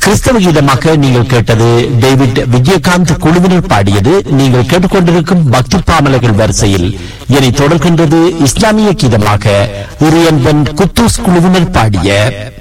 கிறிஸ்தவ கீதமாக நீங்கள் கேட்டது டேவிட் விஜயகாந்த் குழுவினர் பாடியது. நீங்கள் கேட்டுக்கொண்டிருக்கும் பக்தி பாமலர்கள் வரிசையில் இனி தொடர்கின்றது இஸ்லாமிய கீதமாக இரியன்பன் குத்தூஸ் குழுவினர் பாடிய